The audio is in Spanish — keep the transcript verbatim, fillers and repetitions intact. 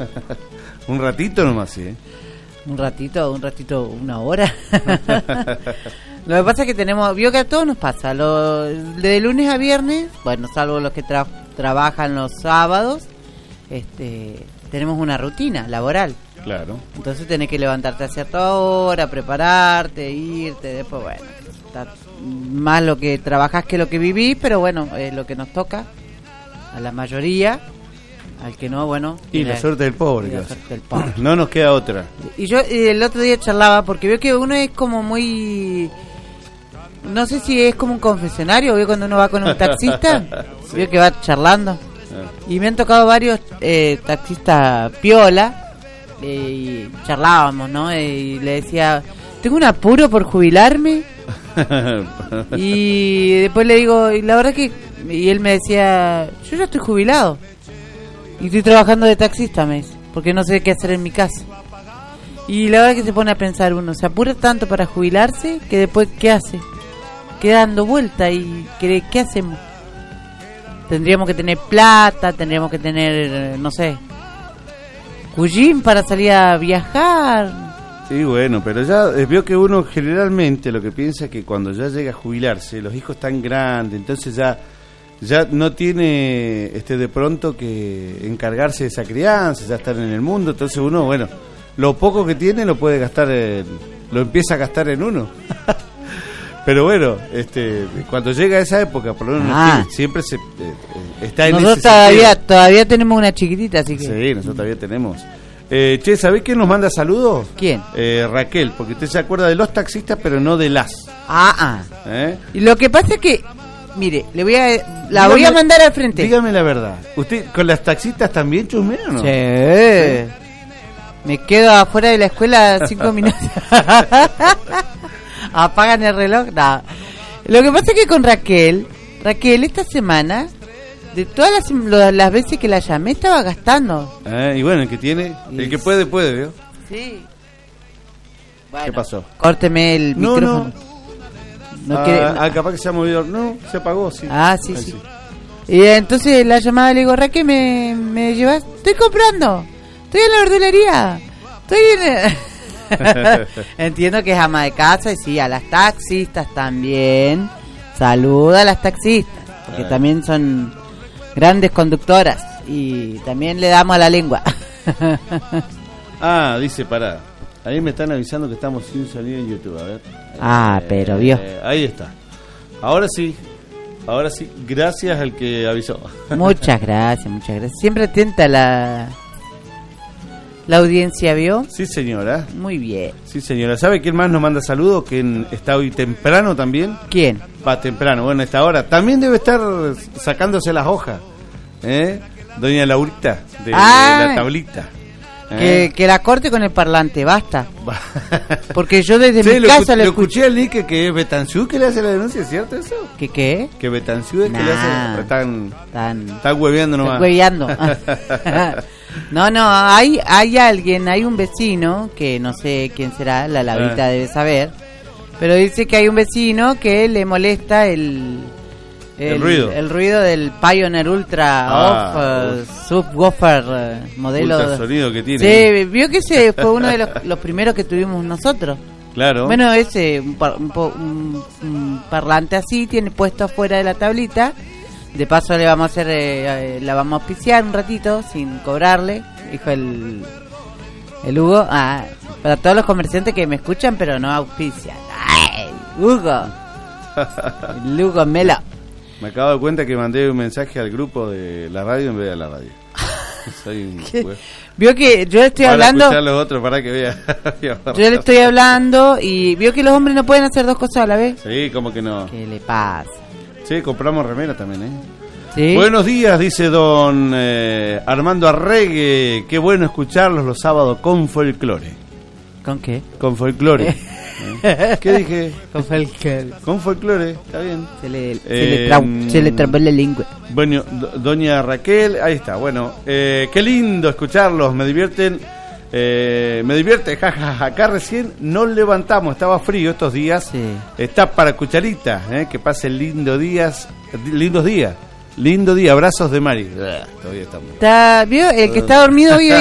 Un ratito nomás, sí, ¿eh? Un ratito, un ratito, una hora. Lo que pasa es que tenemos, vio que a todos nos pasa, lo, de lunes a viernes, bueno, salvo los que tra- trabajan los sábados, este, tenemos una rutina laboral. Claro. Entonces tenés que levantarte a cierta hora, prepararte, irte, después, bueno, está más lo que trabajás que lo que vivís, pero bueno, es lo que nos toca a la mayoría. Al que no, bueno... Y la, la suerte del pobre. Y la suerte del pobre. No nos queda otra. Y yo y el otro día charlaba, porque veo que uno es como muy... No sé si es como un confesionario, veo cuando uno va con un taxista, sí. Veo que va charlando. Sí. Y me han tocado varios eh, taxistas piola, eh, y charlábamos, ¿no? Y le decía, tengo un apuro por jubilarme. Y después le digo, y la verdad que... Y él me decía, yo ya estoy jubilado. Y estoy trabajando de taxista, me dice, porque no sé qué hacer en mi casa. Y la verdad que se pone a pensar uno, se apura tanto para jubilarse que después, ¿qué hace? Queda dando vuelta y ¿qué, qué hacemos? Tendríamos que tener plata, tendríamos que tener, no sé, cuyín para salir a viajar. Sí, bueno, pero ya eh, veo que uno generalmente lo que piensa es que cuando ya llega a jubilarse, los hijos están grandes, entonces ya... ya no tiene este de pronto que encargarse de esa crianza, ya estar en el mundo, entonces uno, bueno, lo poco que tiene lo puede gastar, en, lo empieza a gastar en uno. Pero bueno, este cuando llega esa época, por lo menos ah. siempre se eh, está en nosotros ese todavía sentido. Todavía tenemos una chiquitita, así que sí, nosotros todavía tenemos. Eh, che, ¿sabés quién nos manda saludos? ¿Quién? Eh, Raquel, porque usted se acuerda de los taxistas, pero no de las. Ah, ah. ¿Eh? Y lo que pasa es que mire, le voy a la dígame, voy a mandar al frente. Dígame la verdad. ¿Usted con las taxistas también chusmea o no? Sí. sí. Me quedo afuera de la escuela cinco minutos. Apagan el reloj. No. Lo que pasa es que con Raquel, Raquel esta semana, de todas las, las veces que la llamé, estaba gastando. Eh, y bueno, el que tiene, el que puede, puede, ¿vio? Sí. Bueno, ¿qué pasó? Córteme el no, micrófono. No. No ah, quiere, ah, capaz que se ha movido. No, se apagó, sí. Ah, sí, Ahí sí. sí. Y entonces la llamada le digo, Raquel, ¿me, me llevas? Estoy comprando. Estoy en la verdulería. Estoy en... Entiendo que es ama de casa y sí, a las taxistas también. Saluda a las taxistas, porque ah. también son grandes conductoras y también le damos a la lengua. Ah, dice, pará. Ahí me están avisando que estamos sin salir en YouTube, a ver. Ah, eh, pero vio. Eh, ahí está. Ahora sí, ahora sí, gracias al que avisó. Muchas gracias, muchas gracias. Siempre atenta la la audiencia, ¿vio? Sí, señora. Muy bien. Sí, señora. ¿Sabe quién más nos manda saludos? ¿Quién está hoy temprano también? ¿Quién? Va temprano, bueno, a esta hora. También debe estar sacándose las hojas, ¿eh? Doña Laurita, de ah. la tablita. Que, ¿Eh? que la corte con el parlante, basta. Porque yo desde sí, mi lo casa escu- lo escuché. escuché al Nick que es Betanzú que le hace la denuncia, ¿es cierto eso? ¿Que qué? Que Betanzú es nah, que le hace... Están, tan, están hueveando nomás. Están hueveando. No, no, hay hay alguien, hay un vecino, que no sé quién será, la Laurita ah. debe saber, pero dice que hay un vecino que le molesta el... El, el ruido el ruido del Pioneer Ultra ah, Off uh, Subwoofer uh, modelo ultra sonido que tiene. Sí, vio que ese fue uno de los, los primeros que tuvimos nosotros. Claro. Bueno, ese un, par, un, un, un parlante así tiene puesto afuera de la tablita. De paso le vamos a hacer eh, la vamos a auspiciar un ratito sin cobrarle, dijo el el Hugo. Ah, para todos los comerciantes que me escuchan pero no auspician. Ay, Hugo. El Hugo Melo. Me acabo de dar cuenta que mandé un mensaje al grupo de la radio en vez de la radio. Soy un pues. Vio que yo le estoy para hablando. Escuchar los otros para que vea. Yo le estoy hablando y vio que los hombres no pueden hacer dos cosas a la vez. Sí, como que no. ¿Qué le pasa? Sí, compramos remera también, ¿eh? ¿Sí? Buenos días, dice don eh, Armando Arregue. Qué bueno escucharlos los sábados con folclore. ¿Con qué? Con folclore. ¿Eh? ¿Qué dije? Con folclore. Con folclore, está bien. Se le, eh, se le, trau, se le trabó la lengua. Bueno, do, doña Raquel, ahí está. Bueno, eh, qué lindo escucharlos, me divierten. Eh, me divierte, jajaja. Ja, ja. Acá recién nos levantamos, estaba frío estos días. Sí. Está para cucharita, eh, que pasen lindos días, lindos días. Lindo día, abrazos de Mari. Todavía estamos. Está, ¿vio? El que está dormido hoy